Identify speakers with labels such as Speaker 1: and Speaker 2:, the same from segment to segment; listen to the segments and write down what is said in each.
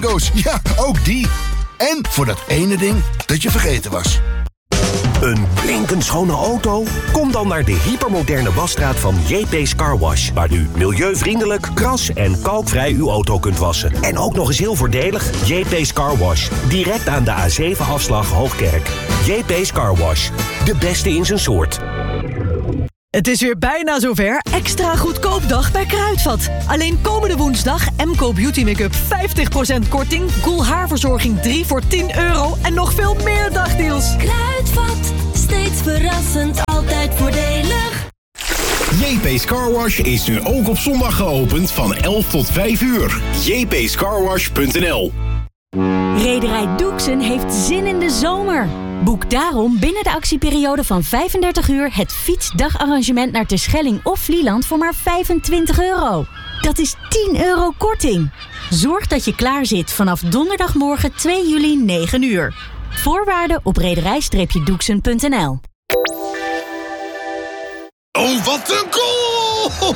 Speaker 1: bingo's. Ja, ook die. En voor dat ene ding dat je vergeten was.
Speaker 2: Een blinkend schone auto? Kom dan naar de hypermoderne wasstraat van JP's Car Wash. Waar u milieuvriendelijk, kras- en kalkvrij uw auto kunt wassen. En ook nog eens heel voordelig, JP's Car Wash. Direct aan de A7-afslag Hoogkerk. JP's Car Wash. De beste in zijn soort.
Speaker 3: Het is weer bijna zover. Extra goedkoopdag bij Kruidvat. Alleen komende woensdag Emco Beauty Make-up 50% korting. Cool haarverzorging 3 voor €10 en nog veel meer dagdeals.
Speaker 4: Kruidvat, steeds verrassend, altijd voordelig.
Speaker 5: JP's Car Wash is nu ook op zondag geopend van 11 tot 5 uur. jpscarwash.nl.
Speaker 6: Rederij Doeksen heeft zin in de zomer. Boek daarom binnen de actieperiode van 35 uur... het fietsdagarrangement naar Terschelling of Vlieland voor maar €25. Dat is €10 korting. Zorg dat je klaar zit vanaf donderdagmorgen 2 juli 9 uur. Voorwaarden op rederij-doeksen.nl.
Speaker 5: Oh, wat een goal!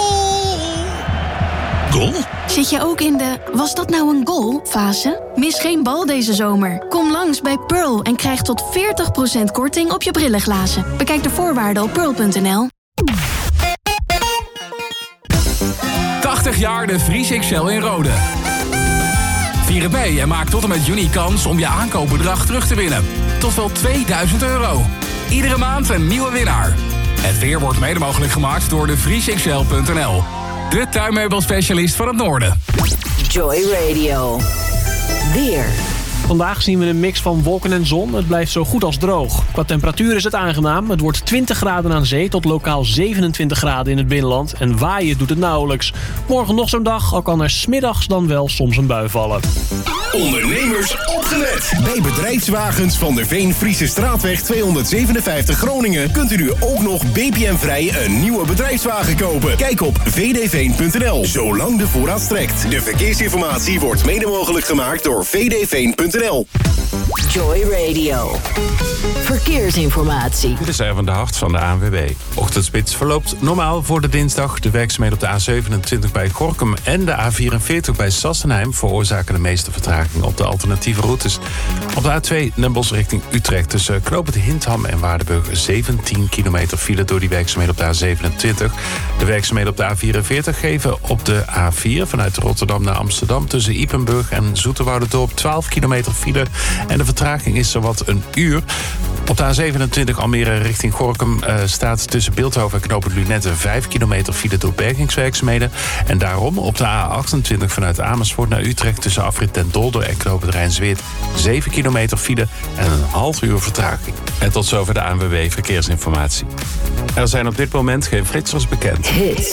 Speaker 5: Goal?
Speaker 7: Zit je ook in de "was dat nou een goal" fase? Mis geen bal deze zomer. Kom langs bij Pearl en krijg tot 40% korting op je brillenglazen. Bekijk de voorwaarden op pearl.nl.
Speaker 8: 80 jaar de Vries XL in Rode. Vier het mee en maak tot en met juni kans om je aankoopbedrag terug te winnen. Tot wel €2000. Iedere maand een nieuwe winnaar. Het weer wordt mede mogelijk gemaakt door de vriesxl.nl. De tuinmeubelspecialist van het noorden.
Speaker 9: Joy Radio. Weer.
Speaker 10: Vandaag zien we een mix van wolken en zon. Het blijft zo goed als droog. Qua temperatuur is het aangenaam. Het wordt 20 graden aan zee tot lokaal 27 graden in het binnenland. En waaien doet het nauwelijks. Morgen nog zo'n dag, al kan er 's middags dan wel soms een bui vallen.
Speaker 5: Ondernemers opgelet! Bij bedrijfswagens van de Veen-Friese Straatweg 257 Groningen kunt u nu ook nog BPM-vrij een nieuwe bedrijfswagen kopen. Kijk op vdveen.nl, zolang de voorraad strekt. De verkeersinformatie wordt mede mogelijk gemaakt door vdveen.nl.
Speaker 9: Joy Radio. Verkeersinformatie.
Speaker 11: Dit is Erwin de Hart van de ANWB. Ochtendspits verloopt normaal voor de dinsdag. De werkzaamheden op de A27 bij Gorinchem en de A44 bij Sassenheim veroorzaken de meeste vertraging op de alternatieve routes. Op de A2 Den Bosch richting Utrecht tussen Knoopend Hintham en Waardenburg 17 kilometer file door die werkzaamheden op de A27. De werkzaamheden op de A44 geven op de A4 vanuit Rotterdam naar Amsterdam tussen Ypenburg en Zoeterwouderdorp 12 kilometer file. En de vertraging is zowat een uur. Op de A27 Almere richting Gorinchem staat tussen Bilthoven en Knoopend Lunette 5 kilometer file door bergingswerkzaamheden. En daarom op de A28 vanuit Amersfoort naar Utrecht tussen afrit Den Dolder en Knoopend Rijnsweert 7 kilometer file en een half uur vertraging. En tot zover de ANWB Verkeersinformatie. Er zijn op dit moment geen flitsers bekend.
Speaker 9: Hits